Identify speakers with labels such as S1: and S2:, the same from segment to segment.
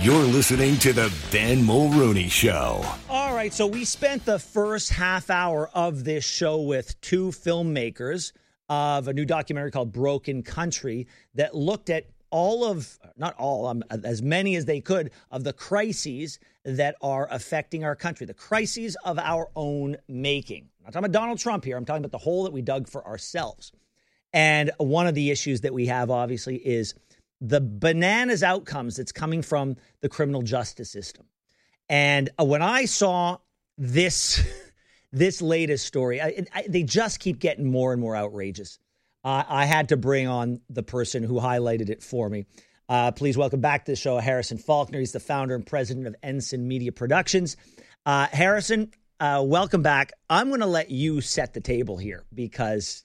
S1: You're listening to the Ben Mulrooney Show.
S2: All right, so we spent the first half hour of this show with two filmmakers of a new documentary called Broken Country that looked at as many as they could of the crises that are affecting our country, the crises of our own making. I'm not talking about Donald Trump here. I'm talking about the hole that we dug for ourselves. And one of the issues that we have, obviously, is the bananas outcomes that's coming from the criminal justice system. And when I saw this latest story, they just keep getting more and more outrageous. I had to bring on the person who highlighted it for me. Please welcome back to the show, Harrison Faulkner. He's the founder and president of Ensign Media Productions. Harrison, welcome back. I'm going to let you set the table here because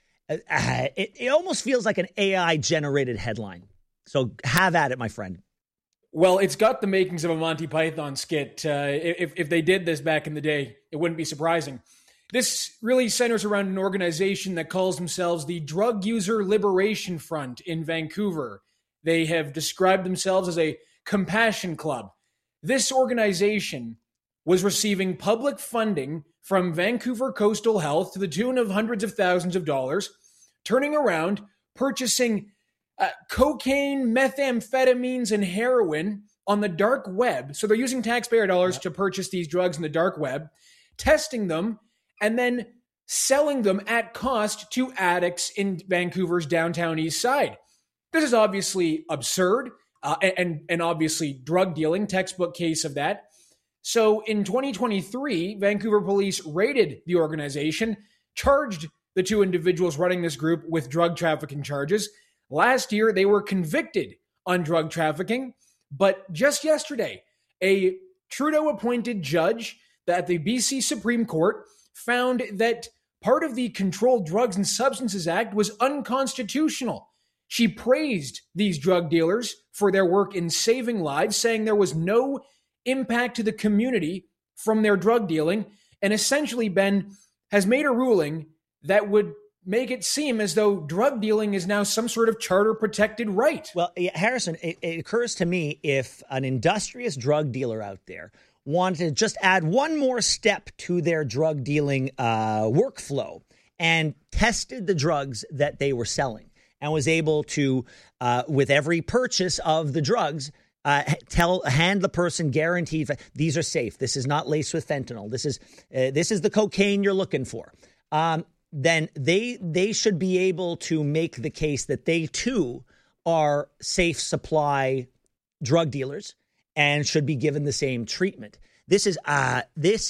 S2: it almost feels like an AI-generated headline. So have at it, my friend.
S3: Well, it's got the makings of a Monty Python skit. If they did this back in the day, it wouldn't be surprising. This really centers around an organization that calls themselves the Drug User Liberation Front in Vancouver. They have described themselves as a compassion club. This organization was receiving public funding from Vancouver Coastal Health to the tune of hundreds of thousands of dollars, turning around, purchasing cocaine, methamphetamines, and heroin on the dark web. So they're using taxpayer dollars to purchase these drugs in the dark web, testing them, and then selling them at cost to addicts in Vancouver's downtown east side. This is obviously absurd and obviously drug dealing, textbook case of that. So in 2023, Vancouver police raided the organization, charged the two individuals running this group with drug trafficking charges. Last year, they were convicted on drug trafficking, but just yesterday, a Trudeau-appointed judge at the BC Supreme Court found that part of the Controlled Drugs and Substances Act was unconstitutional. She praised these drug dealers for their work in saving lives, saying there was no impact to the community from their drug dealing, and essentially, Ben, has made a ruling that would make it seem as though drug dealing is now some sort of charter-protected right.
S2: Well, Harrison, it occurs to me if an industrious drug dealer out there wanted to just add one more step to their drug dealing workflow and tested the drugs that they were selling and was able to, with every purchase of the drugs, hand the person guaranteed these are safe. This is not laced with fentanyl. This is the cocaine you're looking for. Then they should be able to make the case that they too are safe supply drug dealers and should be given the same treatment. This is well,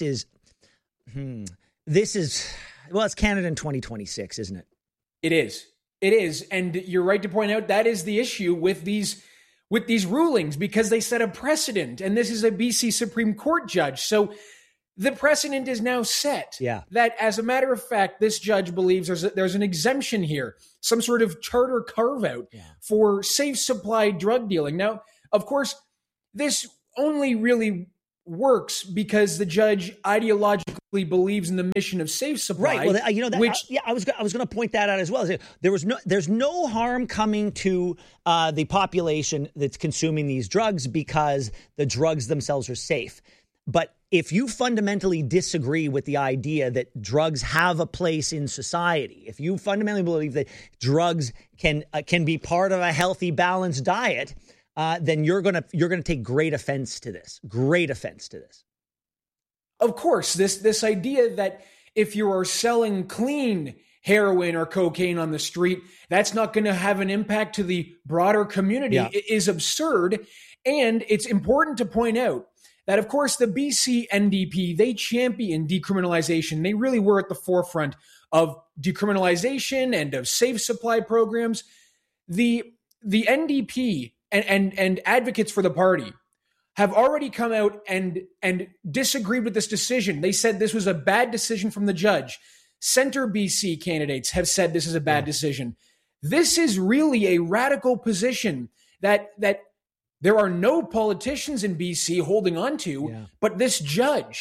S2: it's Canada in 2026, isn't it?
S3: It is. And you're right to point out that is the issue with these rulings, because they set a precedent, and this is a BC Supreme Court judge. So the precedent is now set that, as a matter of fact, this judge believes there's an exemption here, some sort of charter carve-out for safe supply drug dealing. Now, of course, this only really works because the judge ideologically believes in the mission of safe supply.
S2: Right. Well, I was going to point that out as well. There's no harm coming to the population that's consuming these drugs because the drugs themselves are safe. But if you fundamentally disagree with the idea that drugs have a place in society, if you fundamentally believe that drugs can be part of a healthy, balanced diet, then you're gonna take great offense to this. Great offense to this.
S3: Of course, this idea that if you are selling clean heroin or cocaine on the street, that's not going to have an impact to the broader community is absurd. And it's important to point out that, of course, the BC NDP, they champion decriminalization. They really were at the forefront of decriminalization and of safe supply programs. The NDP and advocates for the party have already come out and disagreed with this decision. They said this was a bad decision from the judge. Center BC candidates have said this is a bad decision. This is really a radical position that there are no politicians in BC holding on to, but this judge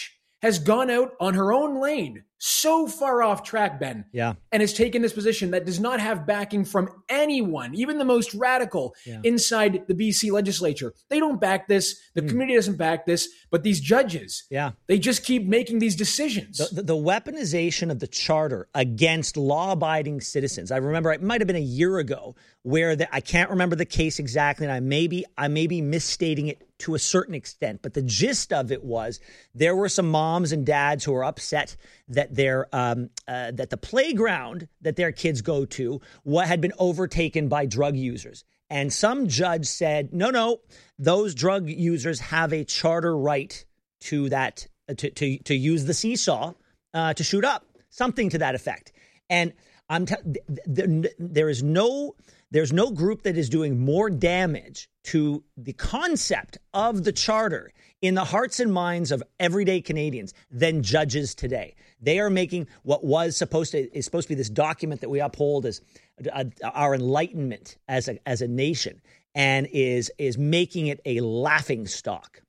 S3: has gone out on her own lane, so far off track, Ben, and has taken this position that does not have backing from anyone, even the most radical inside the BC legislature. They don't back this. The community doesn't back this. But these judges, they just keep making these decisions.
S2: The weaponization of the charter against law-abiding citizens. I remember it might have been a year ago where I can't remember the case exactly, and I may be misstating it to a certain extent, but the gist of it was there were some moms and dads who were upset that that the playground that their kids go to had been overtaken by drug users. And some judge said, no, those drug users have a charter right to that, to use the seesaw to shoot up, something to that effect. And there's no group that is doing more damage to the concept of the charter in the hearts and minds of everyday Canadians than judges today. They are making what is supposed to be this document that we uphold as our enlightenment as a nation, and is making it a laughing stock.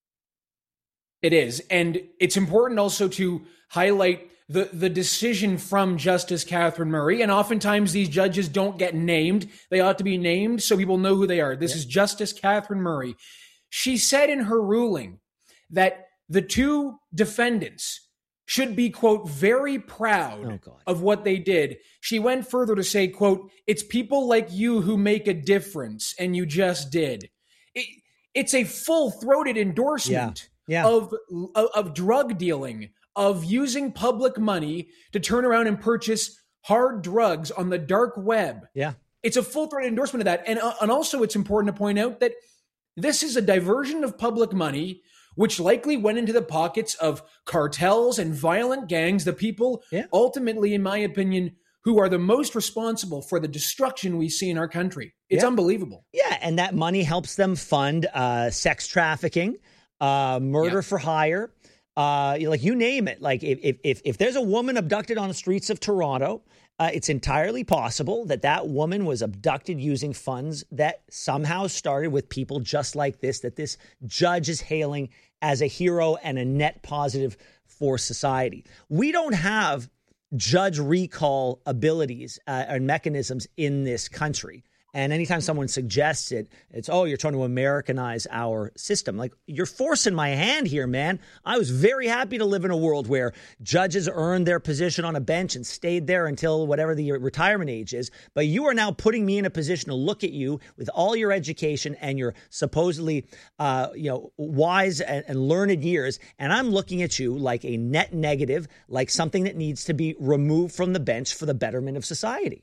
S3: It is, and it's important also to highlight the decision from Justice Catherine Murray, and oftentimes these judges don't get named. They ought to be named so people know who they are. This is Justice Catherine Murray. She said in her ruling that the two defendants should be, quote, very proud of what they did. She went further to say, quote, it's people like you who make a difference, and you just did. It's a full-throated endorsement of drug dealing, of using public money to turn around and purchase hard drugs on the dark web.
S2: Yeah.
S3: It's a full-throated endorsement of that. And also it's important to point out that this is a diversion of public money, which likely went into the pockets of cartels and violent gangs, the people ultimately, in my opinion, who are the most responsible for the destruction we see in our country. It's unbelievable.
S2: Yeah, and that money helps them fund sex trafficking, murder for hire, like you name it. Like if there's a woman abducted on the streets of Toronto, it's entirely possible that woman was abducted using funds that somehow started with people just like this, that this judge is hailing as a hero and a net positive for society. We don't have judge recall abilities and mechanisms in this country. And anytime someone suggests it, it's, you're trying to Americanize our system. Like, you're forcing my hand here, man. I was very happy to live in a world where judges earned their position on a bench and stayed there until whatever the retirement age is. But you are now putting me in a position to look at you with all your education and your supposedly, wise and learned years. And I'm looking at you like a net negative, like something that needs to be removed from the bench for the betterment of society.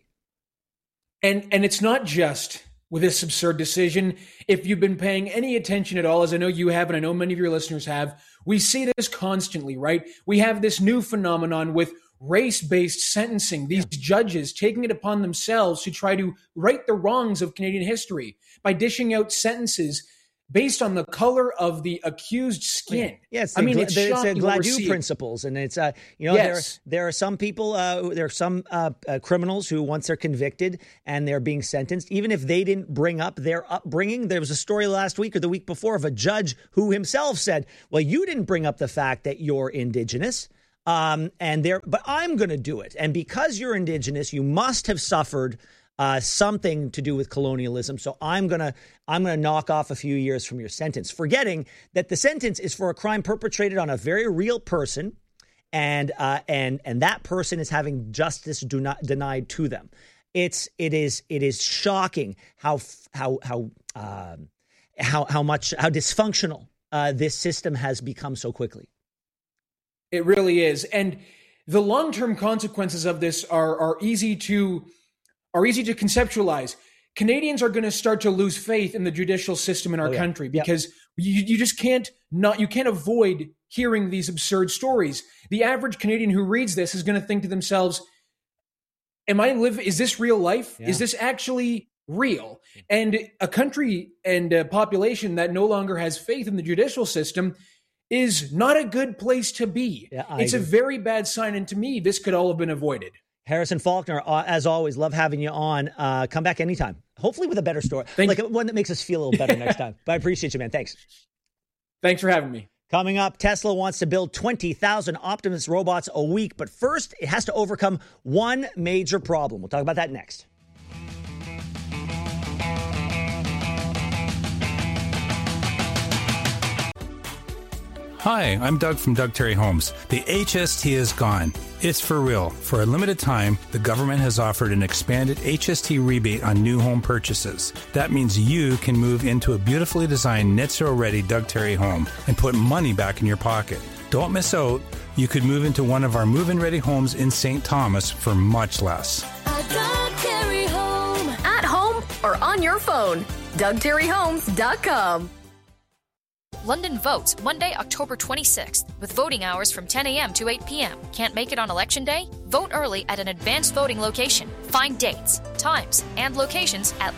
S3: And it's not just with this absurd decision. If you've been paying any attention at all, as I know you have, and I know many of your listeners have, we see this constantly, right? We have this new phenomenon with race-based sentencing, these judges taking it upon themselves to try to right the wrongs of Canadian history by dishing out sentences based on the color of the accused skin.
S2: Yes, I mean, it's Gladue principles, and it's there are some people, there are some criminals who once they're convicted and they're being sentenced, even if they didn't bring up their upbringing. There was a story last week or the week before of a judge who himself said, "Well, you didn't bring up the fact that you're Indigenous." But I'm going to do it, and because you're Indigenous, you must have suffered something to do with colonialism. So I'm gonna knock off a few years from your sentence, forgetting that the sentence is for a crime perpetrated on a very real person, and that person is having justice denied to them. It is shocking how dysfunctional this system has become so quickly.
S3: It really is, and the long-term consequences of this are easy to conceptualize. Canadians are going to start to lose faith in the judicial system in our country because you just can't avoid hearing these absurd stories. The average Canadian who reads this is going to think to themselves, is this real life? Yeah. Is this actually real? And a country and a population that no longer has faith in the judicial system is not a good place to be. Yeah, it's a very bad sign. And to me, this could all have been avoided.
S2: Harrison Faulkner, as always, love having you on. Come back anytime. Hopefully with a better story. One that makes us feel a little better next time. But I appreciate you, man. Thanks.
S3: Thanks for having me.
S2: Coming up, Tesla wants to build 20,000 Optimus robots a week, but first it has to overcome one major problem. We'll talk about that next.
S4: Hi, I'm Doug from Doug Terry Homes. The HST is gone. It's for real. For a limited time, the government has offered an expanded HST rebate on new home purchases. That means you can move into a beautifully designed NHTSA-ready Doug Terry home and put money back in your pocket. Don't miss out. You could move into one of our move-in ready homes in St. Thomas for much less.
S5: A Doug Terry home. At home or on your phone. DougTerryHomes.com.
S6: London votes Monday, October 26th, with voting hours from 10 a.m. to 8 p.m. Can't make it on Election Day? Vote early at an advanced voting location. Find dates, times, and locations at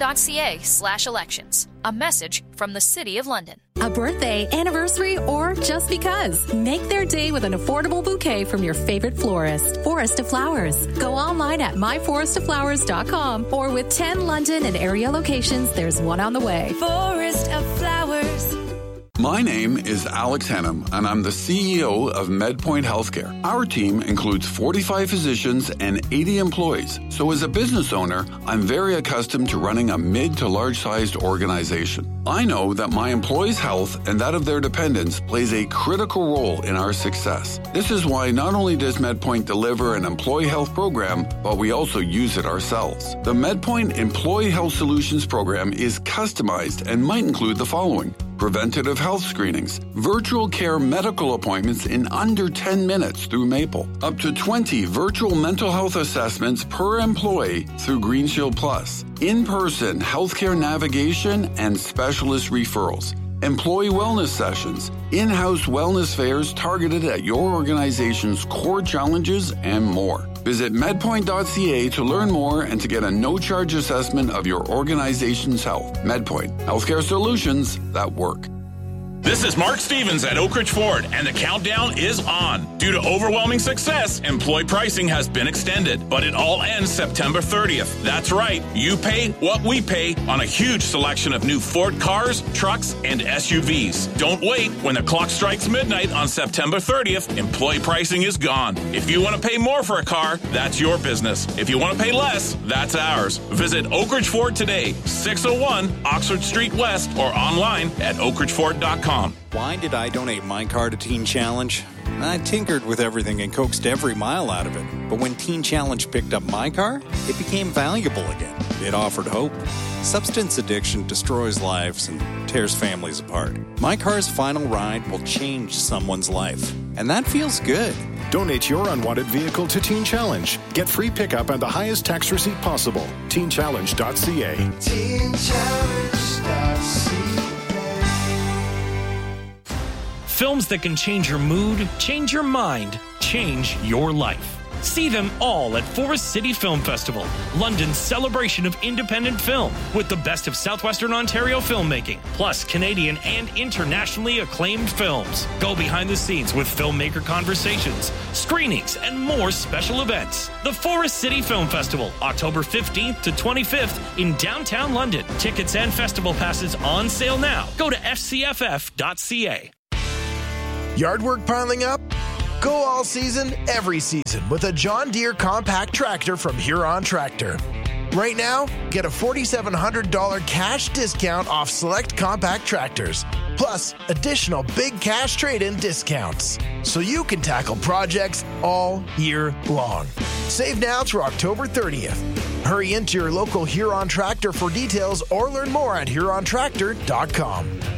S6: london.ca/elections. A message from the City of London.
S7: A birthday, anniversary, or just because. Make their day with an affordable bouquet from your favorite florist. Forest of Flowers. Go online at myforestoflowers.com or with 10 London and area locations, there's one on the way.
S5: Forest of Flowers.
S8: My name is Alex Hennum, and I'm the CEO of MedPoint Healthcare. Our team includes 45 physicians and 80 employees. So as a business owner, I'm very accustomed to running a mid to large-sized organization. I know that my employees' health and that of their dependents plays a critical role in our success. This is why not only does MedPoint deliver an employee health program, but we also use it ourselves. The MedPoint Employee Health Solutions program is customized and might include the following: preventative health screenings, virtual care medical appointments in under 10 minutes through Maple, up to 20 virtual mental health assessments per employee through Green Shield Plus, in-person healthcare navigation and specialist referrals, employee wellness sessions, in-house wellness fairs targeted at your organization's core challenges, and more. Visit medpoint.ca to learn more and to get a no-charge assessment of your organization's health. MedPoint, healthcare solutions that work.
S9: This is Mark Stevens at Oak Ridge Ford, and the countdown is on. Due to overwhelming success, employee pricing has been extended, but it all ends September 30th. That's right. You pay what we pay on a huge selection of new Ford cars, trucks, and SUVs. Don't wait. When the clock strikes midnight on September 30th, employee pricing is gone. If you want to pay more for a car, that's your business. If you want to pay less, that's ours. Visit Oak Ridge Ford today, 601 Oxford Street West, or online at oakridgeford.com.
S10: Why did I donate my car to Teen Challenge? I tinkered with everything and coaxed every mile out of it. But when Teen Challenge picked up my car, it became valuable again. It offered hope. Substance addiction destroys lives and tears families apart. My car's final ride will change someone's life. And that feels good.
S1: Donate your unwanted vehicle to Teen Challenge. Get free pickup and the highest tax receipt possible. TeenChallenge.ca. TeenChallenge.ca.
S11: Films that can change your mood, change your mind, change your life. See them all at Forest City Film Festival, London's celebration of independent film, with the best of Southwestern Ontario filmmaking, plus Canadian and internationally acclaimed films. Go behind the scenes with filmmaker conversations, screenings, and more special events. The Forest City Film Festival, October 15th to 25th in downtown London. Tickets and festival passes on sale now. Go to fcff.ca.
S12: Yard work piling up? Go all season, every season with a John Deere compact tractor from Huron Tractor. Right now, get a $4,700 cash discount off select compact tractors, plus additional big cash trade-in discounts, so you can tackle projects all year long. Save now through October 30th. Hurry into your local Huron Tractor for details or learn more at hurontractor.com.